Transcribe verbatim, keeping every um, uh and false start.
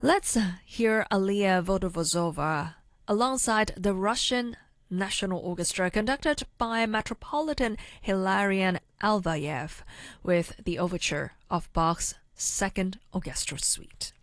Let's hear Alia Vodovozova alongside the Russian National Orchestra conducted by Metropolitan Hilarion Alvayev with the overture of Bach's Second Orchestral Suite.